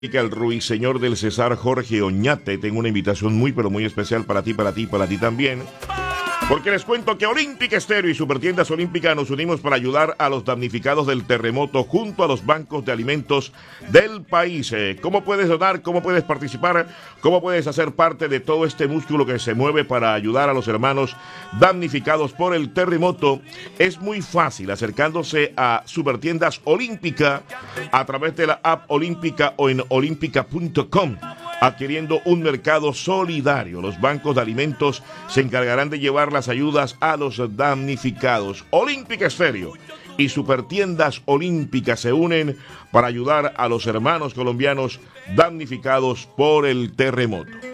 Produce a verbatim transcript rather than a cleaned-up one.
El ruiseñor del César Jorge Oñate. Tengo una invitación muy pero muy especial para ti, para ti, para ti también. Porque les cuento que Olímpica Estéreo y Supertiendas Olímpica nos unimos para ayudar a los damnificados del terremoto junto a los bancos de alimentos del país. Eh, ¿Cómo puedes donar? ¿Cómo puedes participar? ¿Cómo puedes hacer parte de todo este músculo que se mueve para ayudar a los hermanos damnificados por el terremoto? Es muy fácil acercándose a Supertiendas Olímpica a través de la app Olímpica o en olímpica punto com. Adquiriendo un mercado solidario, los bancos de alimentos se encargarán de llevar las ayudas a los damnificados. Olímpica Estéreo y Supertiendas Olímpicas se unen para ayudar a los hermanos colombianos damnificados por el terremoto.